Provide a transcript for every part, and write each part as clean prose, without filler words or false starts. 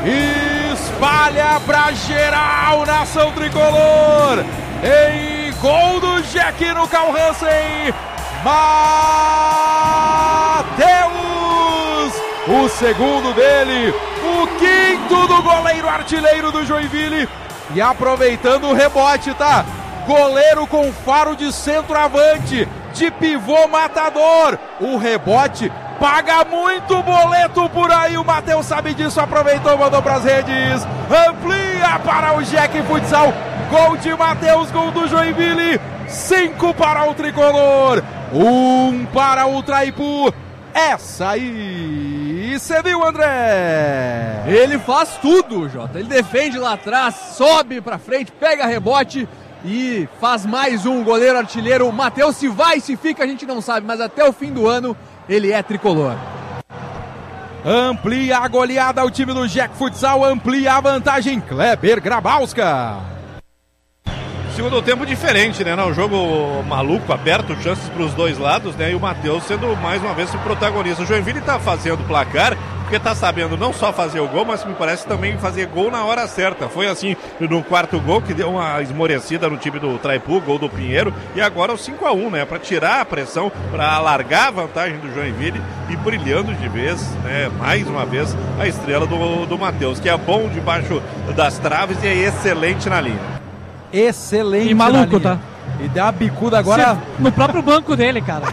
espalha pra geral, nação tricolor, em gol do Jack no Carl Hansen, Matheus, o segundo dele, o quinto do goleiro artilheiro do Joinville, e aproveitando o rebote, tá? Goleiro com faro de centroavante, de pivô matador, o rebote paga muito boleto por aí, o Matheus sabe disso, aproveitou, mandou pras redes, amplia para o Jack Futsal, gol de Matheus, gol do Joinville, 5 para o tricolor, 1 para o Traipu. Essa aí, você viu, André? Ele faz tudo, Jota, ele defende lá atrás, sobe pra frente, pega rebote e faz mais um goleiro artilheiro. O Matheus, se vai, se fica, a gente não sabe, mas até o fim do ano ele é tricolor. Amplia a goleada o time do Jack Futsal, amplia a vantagem, Kleber Grabowska. Segundo tempo diferente, né? Um jogo maluco, aberto, chances para os dois lados, né? E o Matheus sendo mais uma vez o protagonista. O Joinville tá fazendo placar, porque tá sabendo não só fazer o gol, mas me parece também fazer gol na hora certa. Foi assim no quarto gol, que deu uma esmorecida no time do Traipu, gol do Pinheiro, e agora o 5-1, né? Para tirar a pressão, para alargar a vantagem do Joinville e brilhando de vez, né? Mais uma vez, a estrela do Matheus, que é bom debaixo das traves e é excelente na linha. Excelente. E maluco, tá? E deu uma bicuda agora. No próprio banco dele, cara.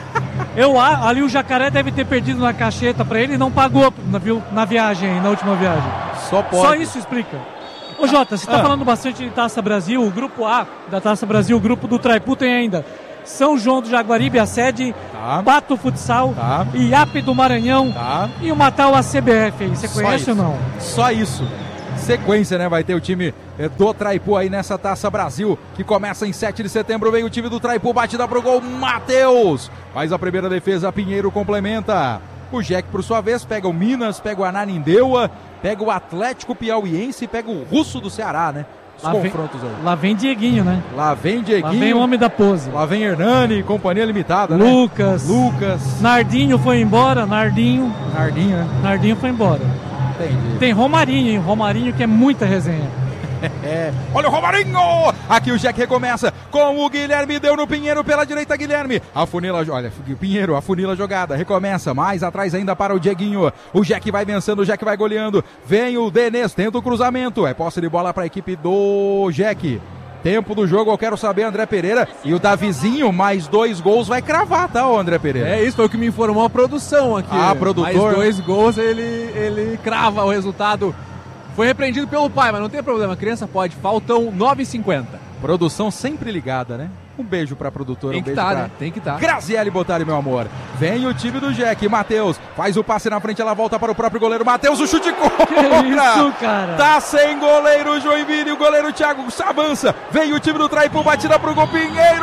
Ali o Jacaré deve ter perdido na cacheta pra ele e não pagou na viagem, na última viagem. Só isso explica. Ô Jota, você tá falando bastante de Taça Brasil, o grupo A da Taça Brasil, o grupo do Traipu tem ainda São João do Jaguaribe, a sede, Pato Futsal, IAP do Maranhão e o Mataua CBF aí. Você conhece ou não? Só isso. Sequência, né? Vai ter o time do Traipu aí nessa Taça Brasil, que começa em 7 de setembro. Vem o time do Traipu, batida pro gol, Matheus faz a primeira defesa, Pinheiro complementa. O Jack, por sua vez, pega o Minas, pega o Ananindeua, pega o Atlético Piauiense e pega o Russo do Ceará, né? Os confrontos aí. Lá vem Dieguinho, né? Lá vem Dieguinho. Lá vem o homem da pose. Lá vem Hernani, companhia limitada, Lucas. né? Lucas. Nardinho foi embora, Nardinho, né? Nardinho foi embora. Entendi. Tem Romarinho, hein? Romarinho que é muita resenha. Olha o Romarinho! Aqui o Jack recomeça com o Guilherme, deu no Pinheiro pela direita, Guilherme. Afunila, olha, Pinheiro, afunila a jogada, recomeça, mais atrás ainda para o Dieguinho. O Jack vai vencendo, o Jack vai goleando. Vem o Denis, tenta o cruzamento. É posse de bola para a equipe do Jack. Tempo do jogo, eu quero saber, André Pereira. E o Davizinho, mais 2 gols, vai cravar, tá, ô André Pereira? É isso, foi o que me informou a produção aqui. Produtor. Mais 2 gols, ele crava o resultado. Foi repreendido pelo pai, mas não tem problema, a criança pode. Faltam 9h50. Produção sempre ligada, né? Um beijo pra produtora, tem que beijo tá, pra... né? Tem que estar. Graziele Botari, meu amor. Vem o time do Jack, Matheus faz o passe na frente, ela volta para o próprio goleiro Matheus, o chute contra. Que isso, cara? Tá sem goleiro o Joinville, o goleiro Thiago avança. Vem o time do Traipu, batida pro gol, Pinheiro.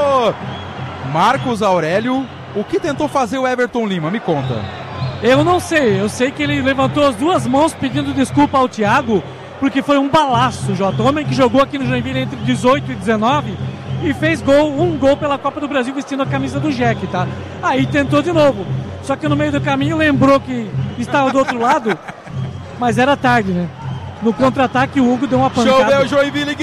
Marcos Aurélio, o que tentou fazer o Everton Lima? Me conta. Eu não sei, eu sei que ele levantou as 2 mãos pedindo desculpa ao Thiago, porque foi um balaço, Jota. O homem que jogou aqui no Joinville entre 18 e 19 e fez um gol pela Copa do Brasil vestindo a camisa do Jack, tá? Aí tentou de novo, só que no meio do caminho lembrou que estava do outro lado, mas era tarde, né? No contra-ataque o Hugo deu uma pancada. Choveu Joinville.